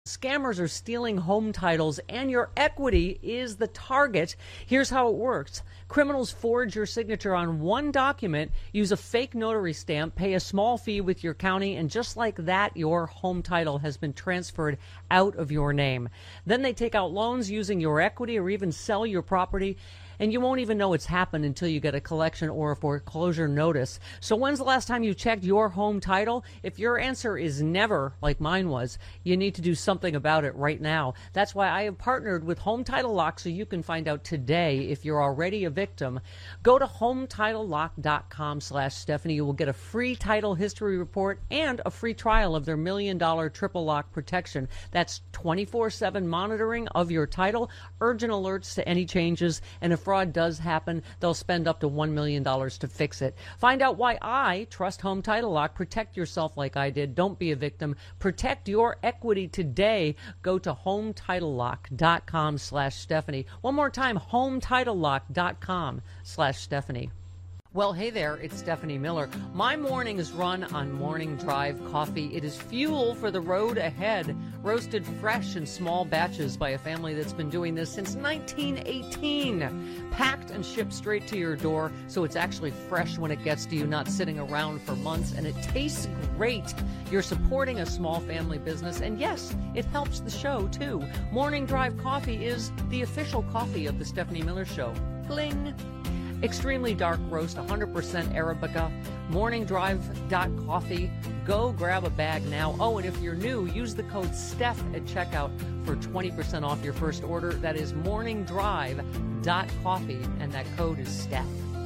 Scammers are stealing home titles, and your equity is the target. Here's how it works. Criminals forge your signature on one document, use a fake notary stamp, pay a small fee with your county, and just like that, your home title has been transferred out of your name. Then they take out loans using your equity or even sell your property, and you won't even know it's happened until you get a collection or a foreclosure notice. So when's the last time you checked your home title? If your answer is never, like mine was, you need to do something about it right now. That's why I have partnered with Home Title Lock, so you can find out today if you're already a victim. Go to HometitleLock.com/Stephanie. You will get a free title history report and a free trial of their $1 million triple lock protection. That's 24/7 monitoring of your title, urgent alerts to any changes, and if fraud does happen, they'll spend up to $1 million to fix it. Find out why I trust Home Title Lock. Protect yourself like I did. Don't be a victim. Protect your equity today. Go to HometitleLock.com/Stephanie. One more time, HometitleLock.com/Stephanie. Well, hey there, it's Stephanie Miller. My morning is run on Morning Drive coffee. It is fuel for the road ahead, roasted fresh in small batches by a family that's been doing this since 1918. Packed and shipped straight to your door, so it's actually fresh when it gets to you, not sitting around for months, and it tastes great. You're supporting a small family business, and yes, it helps the show, too. Morning Drive coffee is the official coffee of the Stephanie Miller Show. Bling! Extremely dark roast, 100% Arabica, morningdrive.coffee. Go grab a bag now. Oh, and if you're new, use the code STEPH at checkout for 20% off your first order. That is morningdrive.coffee, and that code is STEPH.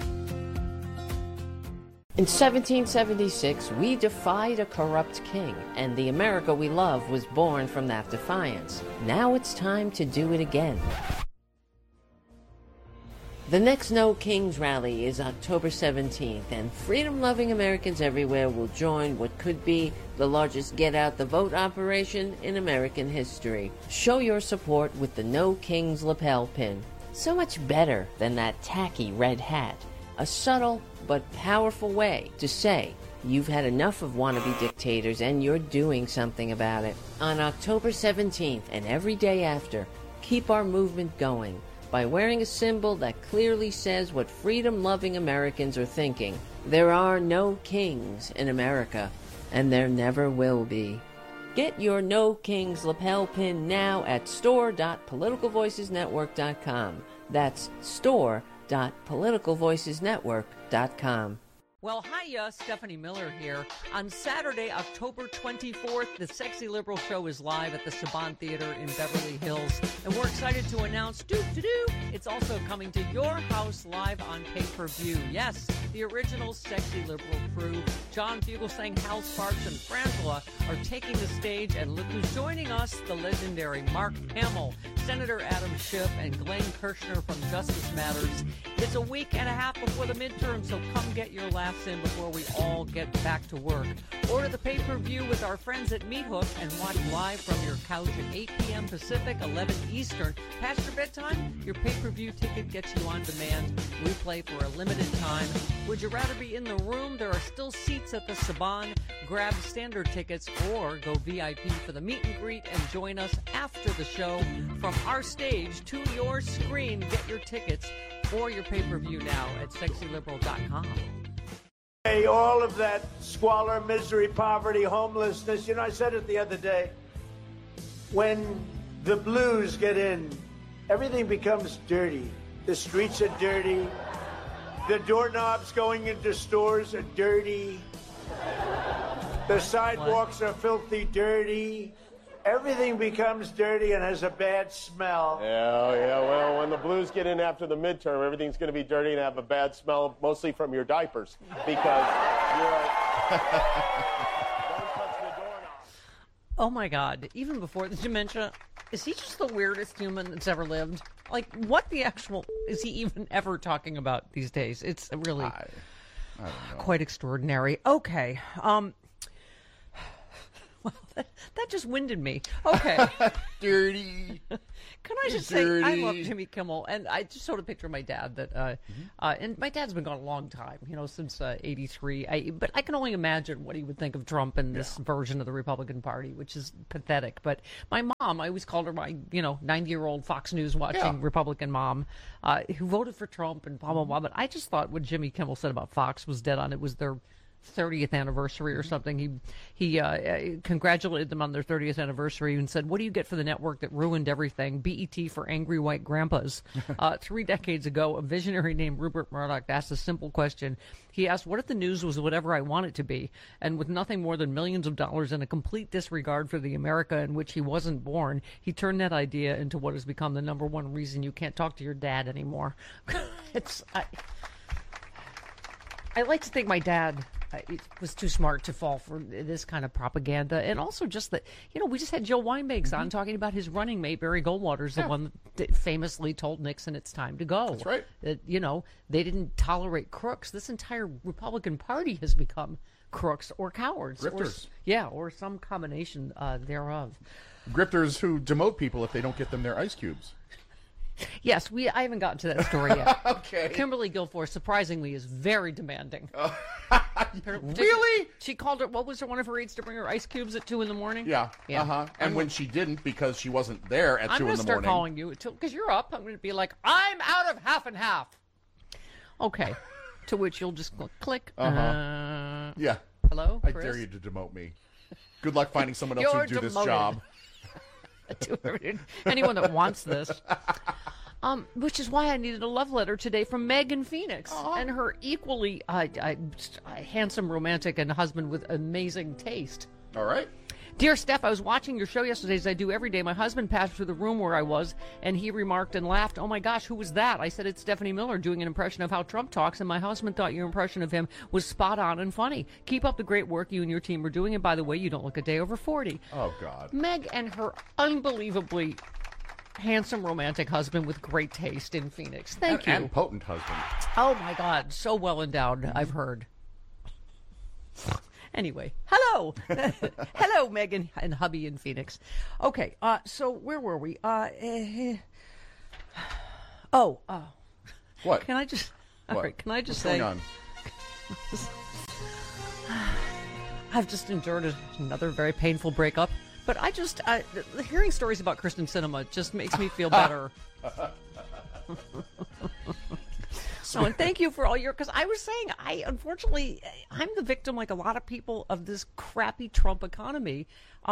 In 1776, we defied a corrupt king, and the America we love was born from that defiance. Now it's time to do it again. The next No Kings rally is October 17th, and freedom-loving Americans everywhere will join what could be the largest get-out-the-vote operation in American history. Show your support with the No Kings lapel pin. So much better than that tacky red hat. A subtle but powerful way to say you've had enough of wannabe dictators and you're doing something about it. On October 17th and every day after, keep our movement going by wearing a symbol that clearly says what freedom-loving Americans are thinking. There are no kings in America, and there never will be. Get your No Kings lapel pin now at store.politicalvoicesnetwork.com. That's store.politicalvoicesnetwork.com. Well, hiya, Stephanie Miller here. On Saturday, October 24th, the Sexy Liberal Show is live at the Saban Theater in Beverly Hills. And we're excited to announce, it's also coming to your house live on pay-per-view. Yes, the original Sexy Liberal crew, John Fugelsang, Hal Sparks, and Frangela, are taking the stage. And look who's joining us, the legendary Mark Hamill, Senator Adam Schiff, and Glenn Kirshner from Justice Matters. It's a week and a half before the midterm, so come get your laughs in before we all get back to work. Order the pay-per-view with our friends at Meat Hook and watch live from your couch at 8 p.m. Pacific, 11 Eastern. Past your bedtime, your pay-per-view ticket gets you on demand. We play for a limited time. Would you rather be in the room? There are still seats at the Saban. Grab standard tickets or go VIP for the meet and greet and join us after the show. From our stage to your screen, get your tickets or your pay-per-view now at sexyliberal.com. Hey, all of that squalor, misery, poverty, homelessness. You know, I said it the other day. When the blues get in, everything becomes dirty. The streets are dirty. The doorknobs going into stores are dirty. The sidewalks are filthy dirty. Everything becomes dirty and has a bad smell. Yeah. Well, when the blues get in after the midterm, everything's going to be dirty and have a bad smell, mostly from your diapers, because you're... Don't touch the doorknob. Oh, my God. Even before the dementia, is he just the weirdest human that's ever lived? Like, what the actual... is he even ever talking about these days? It's really I don't know. quite extraordinary. Okay. That just winded me. Okay. Dirty. Can I just say, I love Jimmy Kimmel, and I just sort of picture my dad that, and my dad's been gone a long time, since '83. But I can only imagine what he would think of Trump and this version of the Republican Party, which is pathetic. But my mom, I always called her my, 90-year-old Fox News watching Republican mom, who voted for Trump and blah blah blah. But I just thought what Jimmy Kimmel said about Fox was dead on. It was their 30th anniversary or something. He congratulated them on their 30th anniversary and said, "What do you get for the network that ruined everything? BET for angry white grandpas." 3 decades ago, a visionary named Rupert Murdoch asked a simple question. He asked, "What if the news was whatever I want it to be?" And with nothing more than millions of dollars and a complete disregard for the America in which he wasn't born, he turned that idea into what has become the number one reason you can't talk to your dad anymore. I like to think my dad was too smart to fall for this kind of propaganda. And also just that, we just had Joe Weinberg on talking about his running mate, Barry Goldwater's, the one that famously told Nixon it's time to go. That's right. That, they didn't tolerate crooks. This entire Republican Party has become crooks or cowards. Grifters. Or some combination thereof. Grifters who demote people if they don't get them their ice cubes. Yes, I haven't gotten to that story yet. Okay. Kimberly Guilfoyle, surprisingly, is very demanding. Really? She called her, what was one of her aides to bring her ice cubes at 2 in the morning? Yeah. And when she didn't, because she wasn't there at 2 in the morning. I'm going to start calling you, because you're up. I'm going to be like, I'm out of half and half. Okay. To which you'll just click. Yeah. Hello, I Chris? dare you to demote me. Good luck finding someone else who do this job. Anyone that wants this. Which is why I needed a love letter today from Meg in Phoenix and her equally handsome, romantic, and husband with amazing taste. All right. Dear Steph, I was watching your show yesterday, as I do every day. My husband passed through the room where I was, and he remarked and laughed, "Oh my gosh, who was that?" I said, "It's Stephanie Miller doing an impression of how Trump talks," and my husband thought your impression of him was spot on and funny. Keep up the great work you and your team are doing, and by the way, you don't look a day over 40. Oh, God. Meg and her unbelievably handsome, romantic husband with great taste in Phoenix. Thank you. And potent husband. Oh, my God. So well endowed, I've heard. Anyway, hello. Hello, Megan and hubby in Phoenix. Okay, so where were we? What? Can I just... All right, can I just say... What's going on? I've just endured another very painful breakup, but hearing stories about Kristen Sinema just makes me feel better. And thank you for all because I was saying, unfortunately, I'm the victim, like a lot of people, of this crappy Trump economy.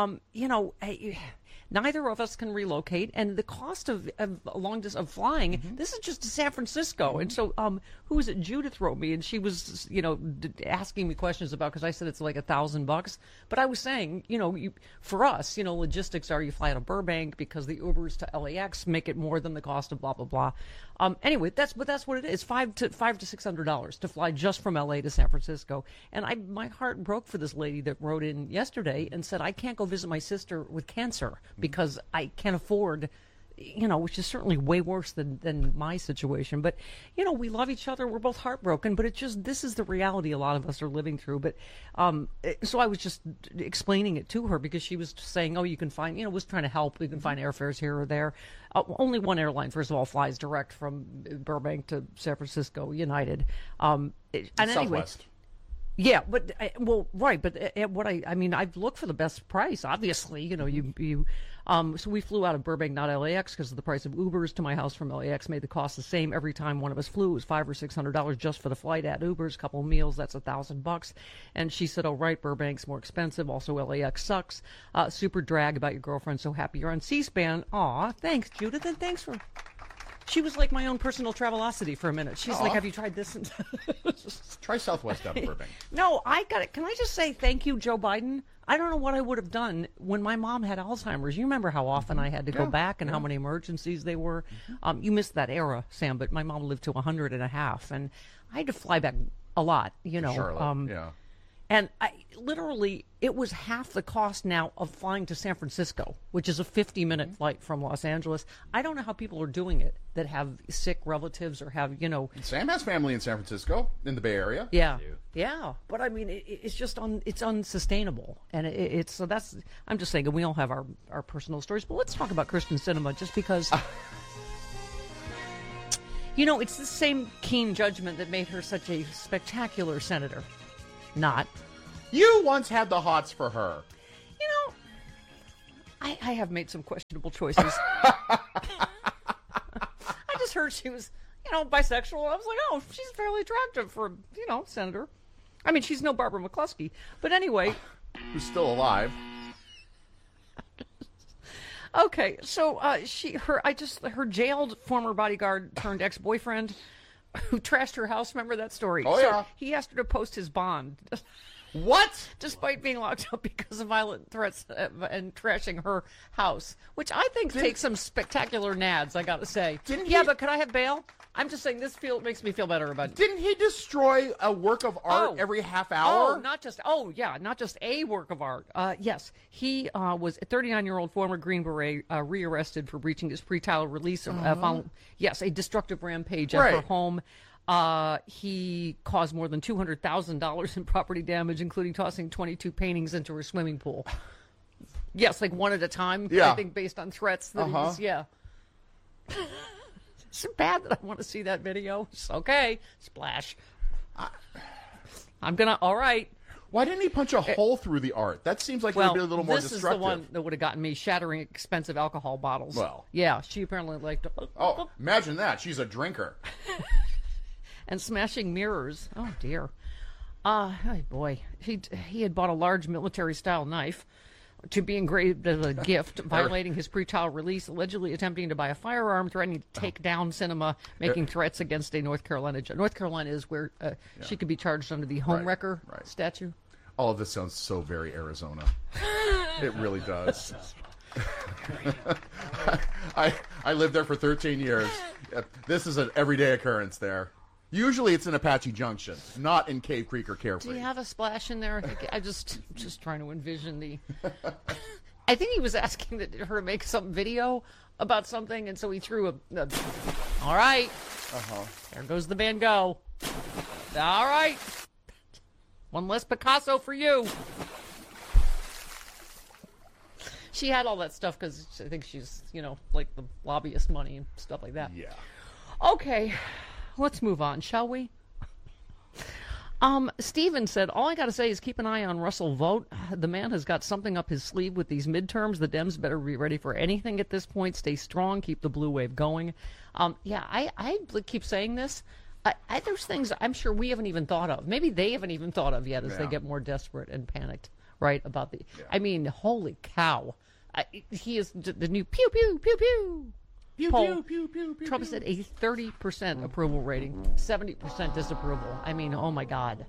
Neither of us can relocate, and the cost of flying. This is just to San Francisco, and so who was it? Judith wrote me, and she was asking me questions about, because I said it's like $1,000, but I was saying for us logistics are you fly out of Burbank because the Ubers to LAX make it more than the cost of blah blah blah. Anyway, that's what it is. $500 to $600 to fly just from LA to San Francisco, and my heart broke for this lady that wrote in yesterday and said, I can't go visit my sister with cancer because I can't afford, which is certainly way worse than my situation. But, we love each other. We're both heartbroken, but this is the reality a lot of us are living through. But so I was just explaining it to her because she was saying, you can find, was trying to help. You can find airfares here or there. Only one airline, first of all, flies direct from Burbank to San Francisco, United. And Southwest. Anyway, yeah, but right. But I've looked for the best price. Obviously, so we flew out of Burbank, not LAX, because of the price of Ubers to my house from LAX made the cost the same every time one of us flew. It was $500 or $600 just for the flight at Ubers, a couple of meals. That's $1,000. And she said, "Oh, right, Burbank's more expensive. Also, LAX sucks. Super drag about your girlfriend. So happy you're on C-SPAN." Aw, thanks, Judith, and thanks for. She was like my own personal Travelocity for a minute. She's like, "Have you tried this?" Try Southwest out of Burbank. No, I got it. Can I just say thank you, Joe Biden? I don't know what I would have done when my mom had Alzheimer's. You remember how often I had to go back and how many emergencies they were? You missed that era, Sam, but my mom lived to 100 and a half, and I had to fly back a lot, Charlotte, yeah. And literally, it was half the cost now of flying to San Francisco, which is a 50-minute flight from Los Angeles. I don't know how people are doing it that have sick relatives or have, Sam has family in San Francisco, in the Bay Area. Yeah, yeah. But I mean, it's just it's unsustainable, and so that's. I'm just saying, we all have our personal stories, but let's talk about Kyrsten Sinema, just because. It's the same keen judgment that made her such a spectacular senator. Not. You once had the hots for her. I have made some questionable choices. I just heard she was, bisexual. I was like, oh, she's fairly attractive for, senator. I mean, she's no Barbara McCluskey. But anyway. Who's still alive. Okay, so her jailed former bodyguard turned ex-boyfriend who trashed her house. Remember that story? Oh, yeah. He asked her to post his bond. What? Despite being locked up because of violent threats and trashing her house, which I think takes some spectacular nads, I gotta say. But could I have bail? I'm just saying this makes me feel better about it. Didn't he destroy a work of art every half hour? Not just a work of art. Yes, he was a 39-year-old former Green Beret rearrested for breaching his pretrial release. A destructive rampage at her home. He caused more than $200,000 in property damage, including tossing 22 paintings into her swimming pool. Yes, like one at a time. Yeah. I think based on threats that he was. Yeah. It's bad that I want to see that video. It's okay. Splash. All right. Why didn't he punch a hole through the art? That seems like it would be a little more destructive. This is the one that would have gotten me, shattering expensive alcohol bottles. Well. Yeah, she apparently liked. Oh, imagine that. She's a drinker. And smashing mirrors. Oh, dear. Oh, boy. He had bought a large military-style knife to be engraved as a gift, violating his pretrial release, allegedly attempting to buy a firearm, threatening to take down Sinema, making threats against a North Carolina judge. North Carolina is where she could be charged under the homewrecker statute. All of this sounds so very Arizona. It really does. I lived there for 13 years. This is an everyday occurrence there. Usually it's in Apache Junction, not in Cave Creek or Carefree. Do you have a splash in there? I just trying to envision the... I think he was asking her to make some video about something, and so he threw a all right. There goes the Van Gogh. All right. One less Picasso for you. She had all that stuff because I think she's, like the lobbyist money and stuff like that. Yeah. Okay. Let's move on, shall we? Steven said, all I got to say is keep an eye on Russell Vogt. The man has got something up his sleeve with these midterms. The Dems better be ready for anything at this point. Stay strong. Keep the blue wave going. I keep saying this. There's things I'm sure we haven't even thought of. Maybe they haven't even thought of yet as they get more desperate and panicked, right, about the... Yeah. I mean, holy cow. He is the new pew, pew, pew, pew. Pew, poll. pew, pew, pew, pew, Trump pew. said a 30% approval rating, 70% disapproval. I mean, oh my God.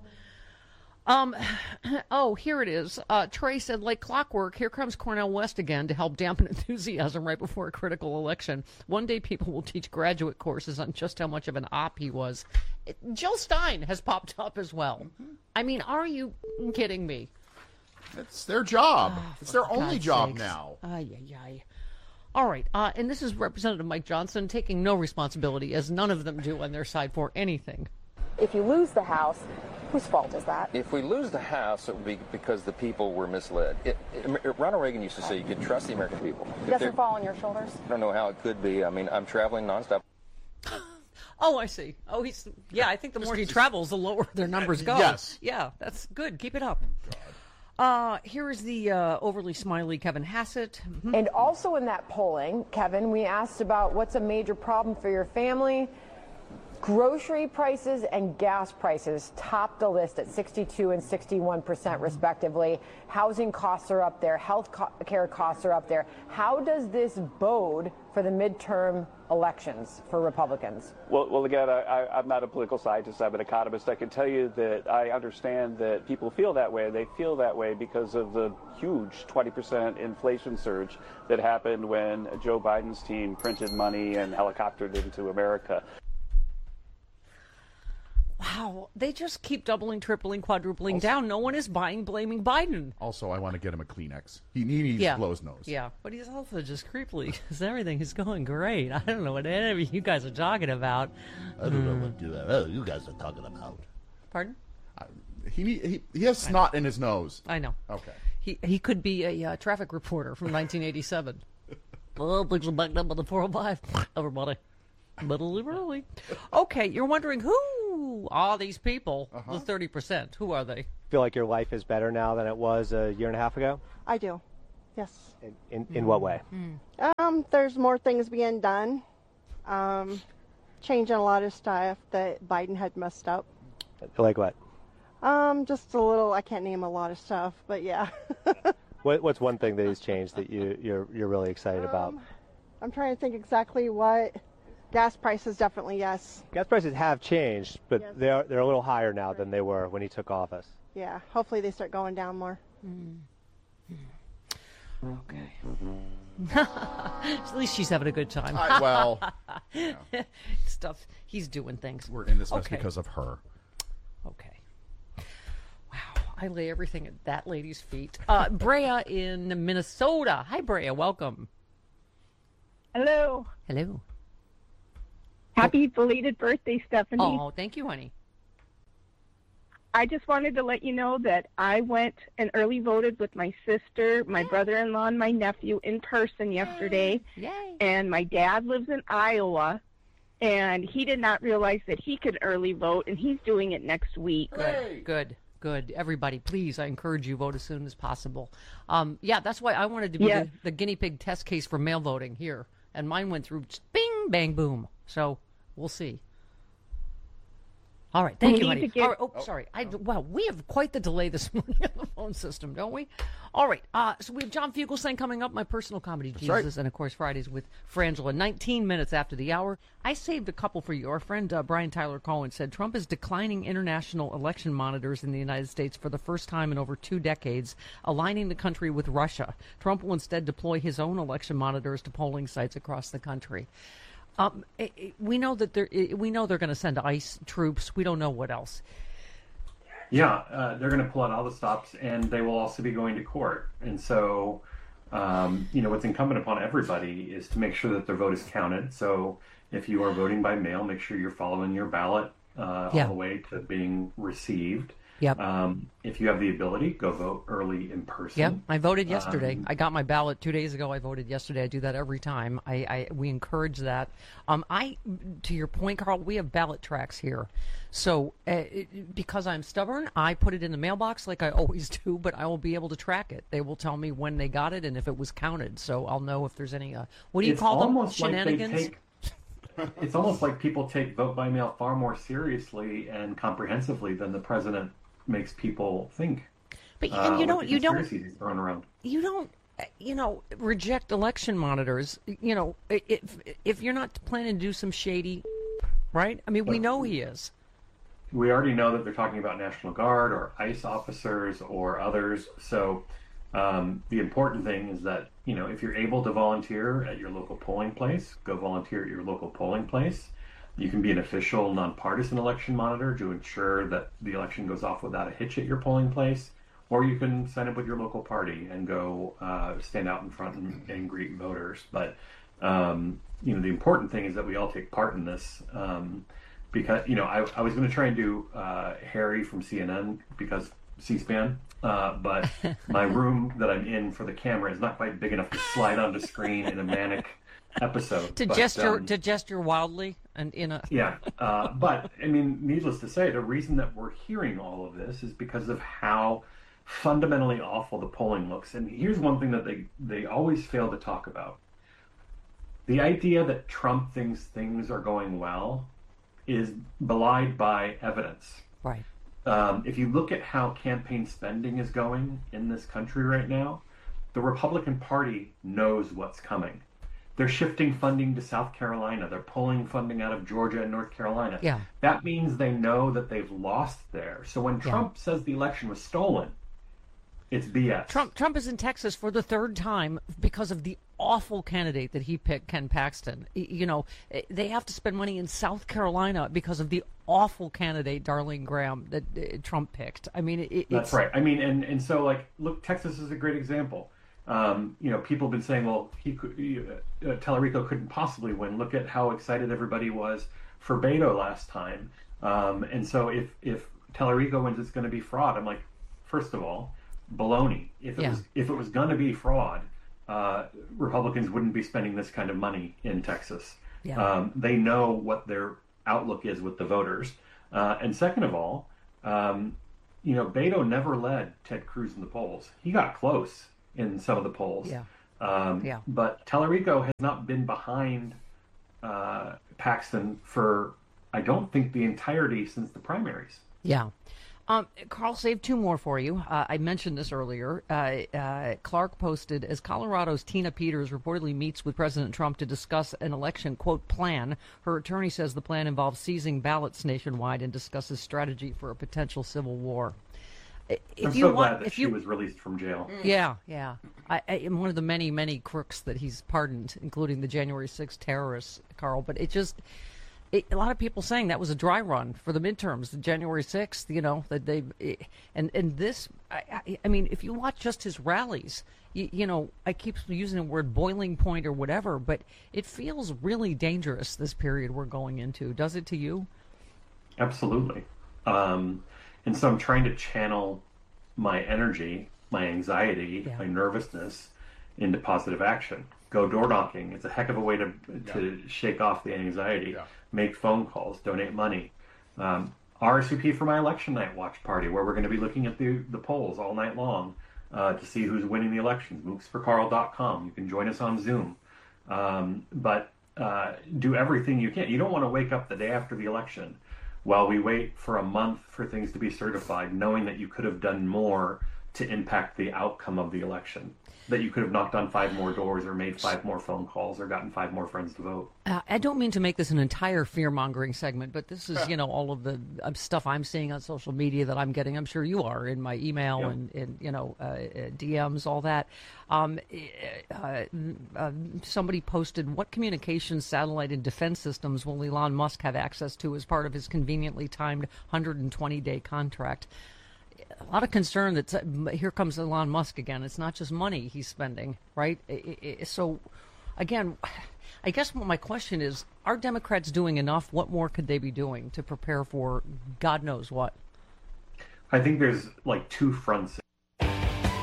Here it is. Trey said, like clockwork, here comes Cornel West again to help dampen enthusiasm right before a critical election. One day people will teach graduate courses on just how much of an op he was. Jill Stein has popped up as well. I mean, are you kidding me? It's their job. It's their only job now. All right, and this is Representative Mike Johnson taking no responsibility, as none of them do on their side, for anything. If you lose the House, whose fault is that? If we lose the House, it would be because the people were misled. Ronald Reagan used to say you can trust the American people. Doesn't fall on your shoulders? I don't know how it could be. I mean, I'm traveling nonstop. Oh, I see. Oh, I think the more he travels, the lower their numbers go. Yes. Yeah, that's good. Keep it up. Here is the overly smiley Kevin Hassett. Mm-hmm. And also in that polling, Kevin, we asked about what's a major problem for your family. Grocery prices and gas prices topped the list at 62% and 61% respectively. Housing costs are up there. Health care costs are up there. How does this bode for the midterm elections for Republicans? Well, again, I'm not a political scientist. I'm an economist. I can tell you that I understand that people feel that way. They feel that way because of the huge 20% inflation surge that happened when Joe Biden's team printed money and helicoptered into America. Wow, they just keep doubling, tripling, quadrupling down. No one is blaming Biden. Also, I want to get him a Kleenex. He needs to blow his nose. Yeah, but he's also just creepily because everything is going great. I don't know what any of you guys are talking about. I don't know what you guys are talking about. Pardon? He has snot in his nose. I know. Okay. He could be a traffic reporter from 1987. Oh, things are backed up on the 405. Everybody. Middle early. Okay, you're wondering who are these people, the 30%? Who are they? Feel like your life is better now than it was a year and a half ago? I do, yes. In what way? There's more things being done. Changing a lot of stuff that Biden had messed up. Like what? Just a little, I can't name a lot of stuff, but yeah. What's one thing that he's changed that you're really excited about? I'm trying to think exactly what. Gas prices, definitely, yes. Gas prices have changed, but Yes. they're a little higher now than they were when he took office. Yeah, hopefully they start going down more. Okay. At least she's having a good time. Stuff. He's doing things. We're in this mess because of her. Okay. Wow. I lay everything at that lady's feet. Brea in Minnesota. Hi, Brea. Welcome. Hello. Hello. Happy belated birthday, Stephanie. Oh, thank you, honey. I just wanted to let you know that I went and early voted with my sister, my brother-in-law, and my nephew in person yesterday. Yay. And my dad lives in Iowa, and he did not realize that he could early vote, and he's doing it next week. Good. Everybody, please, I encourage you, vote as soon as possible. Yeah, that's why I wanted to be the guinea pig test case for mail voting here. And mine went through just bing, bang, boom. So we'll see. All right. Thank you, honey. All right. Sorry. Wow, we have quite the delay this morning on the phone system, don't we? All right. So we have John Fugelsang coming up, my personal comedy, Jesus, and, of course, Fridays with Frangela. 19 minutes after the hour. I saved a couple for you. Our friend Brian Tyler Cohen said Trump is declining international election monitors in the United States for the first time in over 2 decades, aligning the country with Russia. Trump will instead deploy his own election monitors to polling sites across the country. We know that they're going to send ICE troops. We don't know what else. Yeah, they're going to pull out all the stops, and they will also be going to court. And so, what's incumbent upon everybody is to make sure that their vote is counted. So if you are voting by mail, make sure you're following your ballot all the way to being received. Yep. If you have the ability, go vote early in person. Yep. I voted yesterday. I got my ballot 2 days ago. I voted yesterday. I do that every time. We encourage that. To your point, Carl, we have ballot tracks here. So because I'm stubborn, I put it in the mailbox like I always do, but I will be able to track it. They will tell me when they got it and if it was counted. So I'll know if there's any, what do you call them? Shenanigans? It's almost like people take vote by mail far more seriously and comprehensively than the president makes people think. But you don't reject election monitors. If you're not planning to do some shady, right? I mean, we know he is. We already know that they're talking about National Guard or ICE officers or others. So the important thing is that, if you're able to volunteer at your local polling place, go volunteer at your local polling place. You can be an official, nonpartisan election monitor to ensure that the election goes off without a hitch at your polling place, or you can sign up with your local party and go stand out in front and greet voters. But the important thing is that we all take part in this. Because I was going to try and do Harry from CNN because C-SPAN, but my room that I'm in for the camera is not quite big enough to slide onto screen in a manic episode. To gesture wildly and in a but I mean, needless to say, the reason that we're hearing all of this is because of how fundamentally awful the polling looks. And here's one thing that they always fail to talk about: the idea that Trump thinks things are going well is belied by evidence. Right. If you look at how campaign spending is going in this country right now, the Republican Party knows what's coming. They're shifting funding to South Carolina. They're pulling funding out of Georgia and North Carolina. Yeah. That means they know that they've lost there. So when Trump says the election was stolen, it's BS. Trump is in Texas for the 3rd time because of the awful candidate that he picked, Ken Paxton. You know, they have to spend money in South Carolina because of the awful candidate, Darlene Graham, that Trump picked. I mean, that's right. I mean, and so, like, look, Texas is a great example. You know, people have been saying, well, Tallarico couldn't possibly win. Look at how excited everybody was for Beto last time. And so if Tallarico wins, it's going to be fraud. I'm like, first of all, baloney. If it was going to be fraud, Republicans wouldn't be spending this kind of money in Texas. Yeah. They know what their outlook is with the voters. And second of all, you know, Beto never led Ted Cruz in the polls. He got close in some of the polls. Yeah. But Tallarico has not been behind Paxton for, I don't think, the entirety since the primaries. Yeah. Carl, save two more for you. I mentioned this earlier. Clark posted, as Colorado's Tina Peters reportedly meets with President Trump to discuss an election, quote, plan. Her attorney says the plan involves seizing ballots nationwide and discusses strategy for a potential civil war. I'm so glad that she was released from jail. Yeah. I am one of the many, many crooks that he's pardoned, including the January 6th terrorists, Carl. But a lot of people saying that was a dry run for the midterms, the January 6th, you know, that and this, I mean, if you watch just his rallies, you know, I keep using the word boiling point or whatever, but it feels really dangerous, this period we're going into. Does it to you? Absolutely. And so I'm trying to channel my energy, my anxiety, my nervousness into positive action. Go door knocking. It's a heck of a way to shake off the anxiety. Yeah. Make phone calls, donate money. RSVP for my election night watch party, where we're going to be looking at the polls all night long to see who's winning the elections. MooksForCarl.com. You can join us on Zoom. But do everything you can. You don't want to wake up the day after the election while we wait for a month for things to be certified, knowing that you could have done more to impact the outcome of the election. That you could have knocked on 5 more doors or made 5 more phone calls or gotten 5 more friends to vote. I don't mean to make this an entire fear-mongering segment, but this is, you know, all of the stuff I'm seeing on social media that I'm getting. I'm sure you are in my email and you know, DMs, all that. Somebody posted, what communications, satellite, and defense systems will Elon Musk have access to as part of his conveniently timed 120-day contract? A lot of concern that here comes Elon Musk again. It's not just money he's spending, right? So, again, I guess my question is, are Democrats doing enough? What more could they be doing to prepare for God knows what? I think there's like 2 fronts